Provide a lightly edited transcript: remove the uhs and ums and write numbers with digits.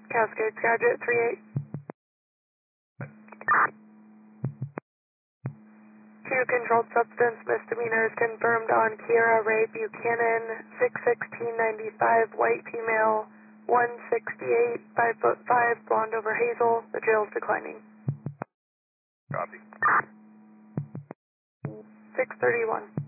Cascade Skagit 38. Two controlled substance misdemeanors confirmed on Kiera Ray Buchanan, 6/16/95, white female, 168, 5'5", blonde over hazel. The jail's declining. Copy. 631.